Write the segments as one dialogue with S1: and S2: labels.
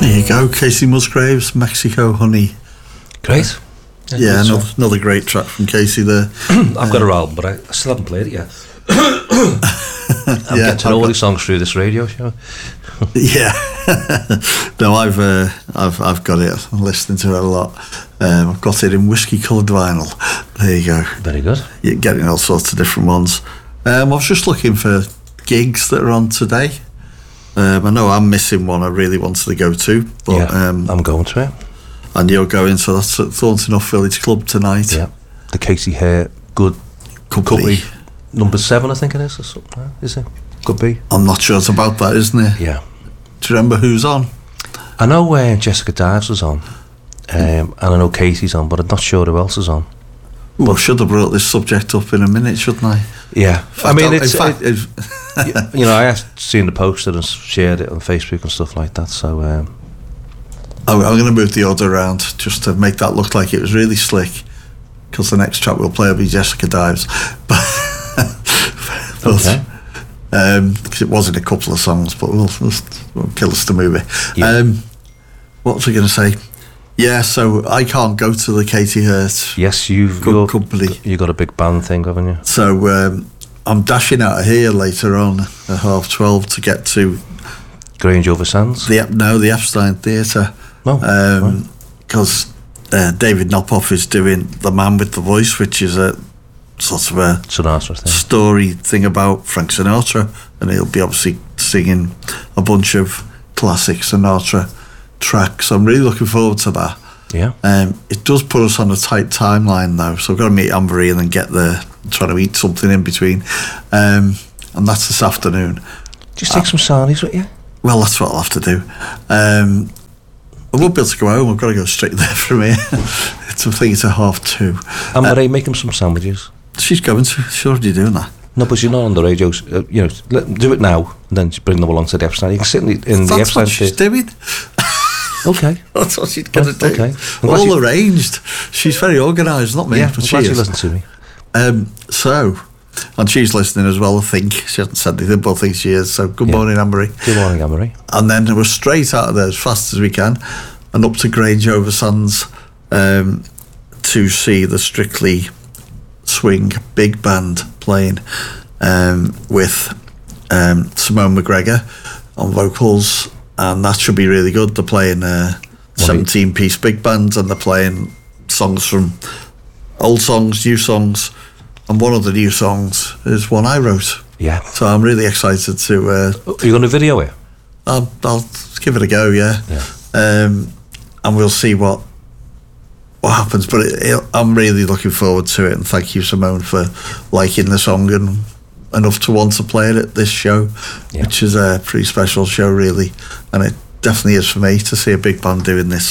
S1: There you go, Casey Musgraves, Mexico Honey.
S2: Great.
S1: Yeah, another great track from Casey there.
S2: I've got her album, but I still haven't played it yet. I'm getting to know all these songs through this radio show.
S1: Yeah. No, I've got it. I'm listening to it a lot. I've got it in whiskey coloured vinyl. There you go.
S2: Very good.
S1: You're getting all sorts of different ones. I was just looking for gigs that are on today. I know I'm missing one I really wanted to go to, but
S2: yeah, I'm going to it.
S1: And you're going, so that's at Thornton Off Village Club tonight.
S2: Yeah, the Casey Hare Good Company number 7, I think it is, or something. Is it? Could be.
S1: I'm not sure it's about that, isn't it?
S2: Yeah.
S1: Do you remember who's on?
S2: I know Jessica Dives was on, and I know Casey's on, but I'm not sure who else is on.
S1: Well, I should have brought this subject up in a minute, shouldn't I?
S2: Yeah.
S1: I mean,
S2: you know, I have seen the poster and shared it on Facebook and stuff like that, so...
S1: I'm going to move the order around just to make that look like it was really slick, because the next track we'll play will be Jessica Dives.
S2: Okay.
S1: Because it was in a couple of songs, but we'll kill us the movie.
S2: Yeah.
S1: What was I going to say? Yeah, so I can't go to the Katie Hurt.
S2: Yes, you've got a big band thing, haven't you?
S1: So I'm dashing out of here later on at 12:30 to get to
S2: Grange over Sands.
S1: The Epstein Theatre. Because David Knophoff is doing The Man with the Voice, which is a sort of a
S2: Sinatra thing.
S1: Story thing about Frank Sinatra, and he'll be obviously singing a bunch of classic Sinatra tracks. I'm really looking forward to that.
S2: Yeah.
S1: It does put us on a tight timeline though, so I've got to meet Anne-Marie and then get there and try to eat something in between, and that's this afternoon.
S2: Just take some sarnies with you.
S1: Well, that's what I'll have to do. I won't be able to go home. I've got to go straight there from here. I think it's 2:30.
S2: Anne-Marie, make him some sandwiches.
S1: She's going to. She's already doing that.
S2: No, but you're not on the radio. You know, do it now, and then bring them along to the Epstein. You can sit in the Epstein.
S1: That's what she's doing.
S2: Okay.
S1: That's what she's going to do.
S2: Okay.
S1: All arranged. She's very organised, not me.
S2: Yeah,
S1: but
S2: she listen to me.
S1: And she's listening as well, I think. She hasn't said anything, but I think she is. So good morning, Anne-Marie.
S2: Good morning, Anne-Marie.
S1: And then we're straight out of there as fast as we can and up to Grange over Sands to see the Strictly Swing Big Band playing with Simone McGregor on vocals, and that should be really good. They're playing 17-piece big bands, and they're playing songs from old songs, new songs, and one of the new songs is one I wrote.
S2: Yeah.
S1: So I'm really excited to...
S2: Are you going to video it?
S1: I'll give it a go, yeah. And we'll see what happens, but I'm really looking forward to it, and thank you, Simone, for liking the song and enough to want to play it at this show, which is a pretty special show, really, and it definitely is for me to see a big band doing this.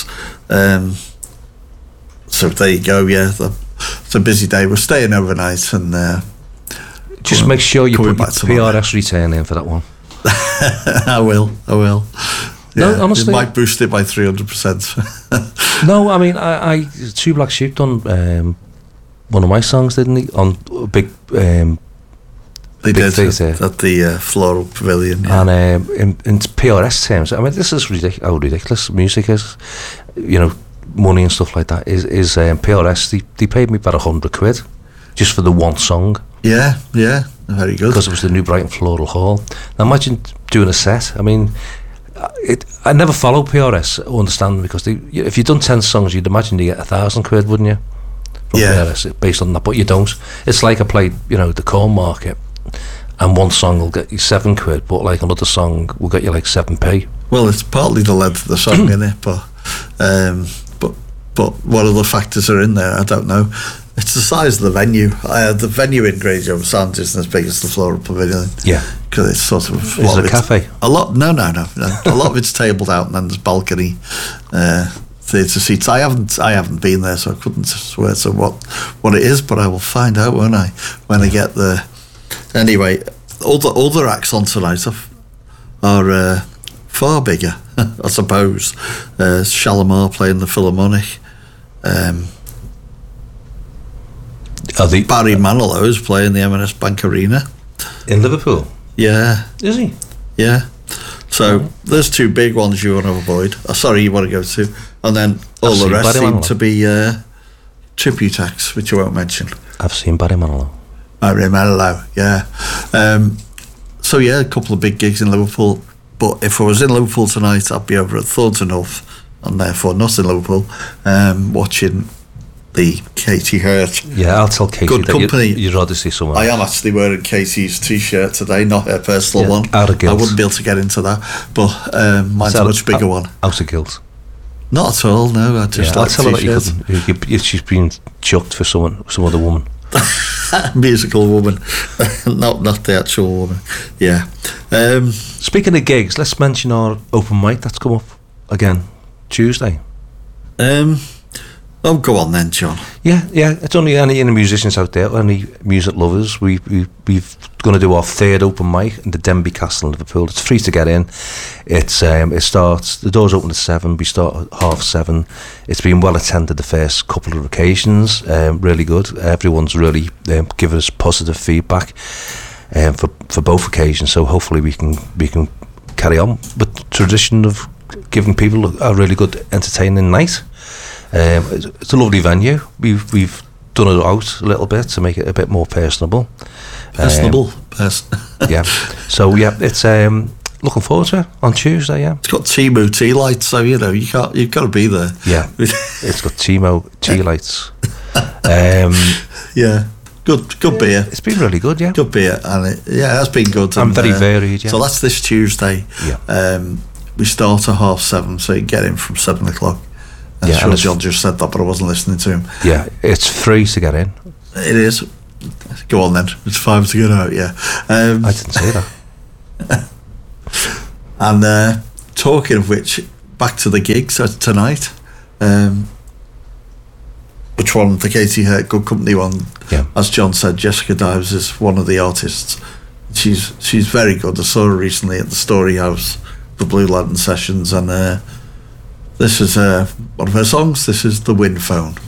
S1: So there you go. It's a busy day. We're staying overnight, and
S2: just make sure you put your PRS return in for that one.
S1: I will.
S2: No, honestly,
S1: it might boost it by 300%.
S2: No, I mean, I Two Black Sheep done one of my songs, didn't he? On a big.
S1: They did at the Floral Pavilion,
S2: and in PRS terms, I mean, this is how ridiculous music is. You know, money and stuff like that is PRS. They paid me about £100 just for the one song.
S1: Yeah, very good.
S2: Because it was the New Brighton Floral Hall. Now imagine doing a set. I mean, I never follow PRS. I understand, because if you'd done 10 songs, you'd imagine you get £1,000, wouldn't you? From PRS, based on that, but you don't. It's like I played, the Corn Market, and one song will get you £7, but like another song will get you like 7p.
S1: Well, it's partly the length of the song, isn't it? But what other factors are in there? I don't know. It's the size of the venue. The venue in Grange over Sands isn't as big as the Floral Pavilion.
S2: Yeah,
S1: because it's sort of.
S2: Is it a cafe?
S1: No. A lot of it's tabled out, and then there's balcony theatre seats. I haven't been there, so I couldn't swear to what it is, but I will find out, won't I, when I get there. Anyway, all the acts on tonight are far bigger, I suppose. Shalimar playing the Philharmonic. Barry Manilow is playing the M&S Bank Arena
S2: in Liverpool.
S1: Yeah.
S2: Is he?
S1: Yeah. So there's two big ones you want to avoid. Sorry, you want to go to, and then all the rest seem to be tribute acts, which I won't mention.
S2: I've seen Barry Manilow.
S1: Barry Manilow, yeah. So yeah, a couple of big gigs in Liverpool. But if I was in Liverpool tonight, I'd be over at Thornton North, and therefore not in Liverpool, watching the Katie Hurt.
S2: Yeah, I'll tell Katie
S1: Good
S2: that
S1: company.
S2: You'd rather see someone.
S1: I am actually wearing Katie's t-shirt today, not her personal one.
S2: Out of guilt.
S1: I wouldn't be able to get into that, but mine's a much bigger one.
S2: Out of guilt.
S1: Not at all, no. I just like
S2: tell her that
S1: t-shirts.
S2: she's been chucked for some other woman.
S1: Musical woman, not the actual woman. Yeah.
S2: Speaking of gigs, let's mention our open mic that's come up again Tuesday.
S1: Oh, go on then, John.
S2: Yeah. It's only any musicians out there, any music lovers. We've going to do our third open mic in the Denby Castle in Liverpool. It's free to get in. It starts. The doors open at 7. We start at 7:30. It's been well attended the first couple of occasions. Really good. Everyone's really given us positive feedback for both occasions. So hopefully we can carry on with the tradition of giving people a really good entertaining night. It's a lovely venue. We've done it out a little bit to make it a bit more personable. Yeah. So yeah, it's looking forward to it on Tuesday. Yeah,
S1: it's got Timo tea lights, so you've got to be there.
S2: Yeah, it's got Timo tea lights.
S1: Yeah, good beer.
S2: It's been really good. Yeah,
S1: good beer, and it has been good.
S2: And very varied. Yeah.
S1: So that's this Tuesday.
S2: Yeah.
S1: We start at 7:30, so you can get in from 7 o'clock. I'm sure John just said that, but I wasn't listening to him.
S2: Yeah, it's free to get in.
S1: It is. Go on then. It's 5 to get out. Yeah.
S2: I didn't say that.
S1: And talking of which, back to the gigs tonight. Which one? The Katie Hurt Good Company one.
S2: Yeah.
S1: As John said, Jessica Dives is one of the artists. She's very good. I saw her recently at the Story House, the Blue Lantern Sessions, and this is one of her songs. This is The Wind Phone.